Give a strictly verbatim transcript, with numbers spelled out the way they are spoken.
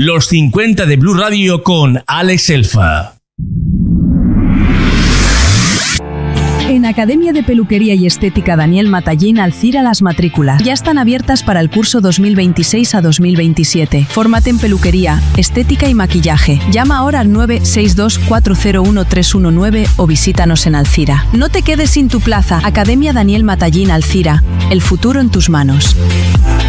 Los cincuenta de Blue Radio con Alex Elfa. En Academia de Peluquería y Estética Daniel Matallín Alcira las matrículas ya están abiertas para el curso dos mil veintiséis a dos mil veintisiete. Fórmate en peluquería, estética y maquillaje. Llama ahora al nueve seis dos cuatro cero uno tres uno nueve o visítanos en Alcira. No te quedes sin tu plaza. Academia Daniel Matallín Alcira. El futuro en tus manos.